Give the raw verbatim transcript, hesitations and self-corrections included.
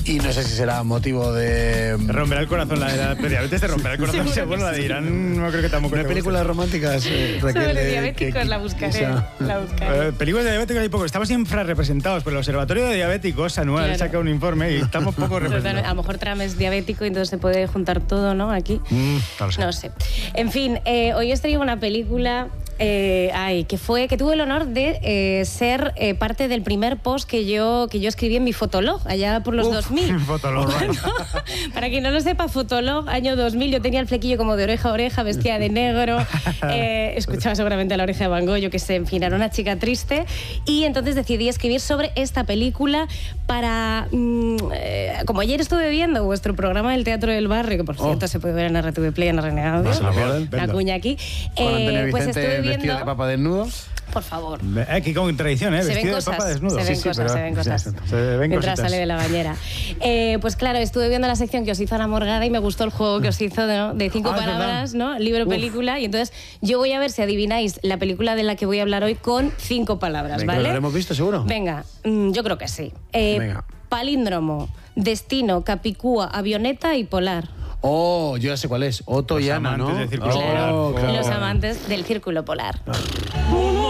y no sé si será motivo de... Te romperá el corazón, la de la diabetes te romperá el corazón, seguro, la de Irán no creo que tampoco. ¿No hay películas románticas, eh, Raquel? Sobre de- diabéticos, que- la buscaré, esa- la buscaré. Eh, películas de diabéticos hay poco. Estamos infrarrepresentados, pero el Observatorio de Diabéticos anual Claro. saca un informe y estamos poco Total, representados. a lo mejor Trump es diabético y entonces se puede juntar todo, ¿no? Aquí. Mm, no lo sé. No sé. En fin, eh, hoy os traigo una película eh, ay, que fue que tuve el honor de eh, ser eh, parte del primer post que yo que yo escribí en mi Fotolog allá por los Uf, dos mil. Fotolog, Bueno, para quien no lo sepa, Fotolog, año dos mil, yo tenía el flequillo como de oreja a oreja, vestida de negro, eh, escuchaba seguramente La oreja de Van Gogh, yo que sé, en fin, era una chica triste, y entonces decidí escribir sobre esta película para, mm, eh, como ayer estuve viendo vuestro programa del Teatro del Barrio, que por Oh. cierto se puede ver en R T V Play, en la Renegado, No se lo pierdan. la cuña aquí, Con Antonio eh, pues Vicente estuve vestido viendo, de papa desnudo. por favor. Aquí con tradición, ¿eh? Se ven Vestido cosas, de papa desnudo. se ven Sí, sí, cosas, pero- se ven cosas. Se ven Mientras cositas. sale de la bañera. Eh, pues claro, estuve viendo la sección que os hizo Ana Morgada y me gustó el juego que os hizo, ¿no? De cinco Ah, es palabras, verdad. ¿no? Libro, Uf. película. Y entonces yo voy a ver si adivináis la película de la que voy a hablar hoy con cinco palabras, Venga, ¿vale? ¿lo habremos visto seguro? Venga, mm, yo creo que sí. Eh, Venga. Palíndromo, destino, capicúa, avioneta y polar. Oh, yo ya sé cuál es. Otto Los y Ana, amantes ¿no? del círculo Oh, polar. claro. Los amantes del círculo polar.